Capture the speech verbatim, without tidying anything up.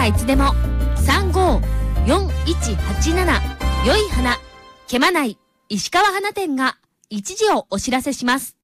はいつでも さんごーよんいちはちなな 良い花ケマ内石川花店が一時をお知らせします。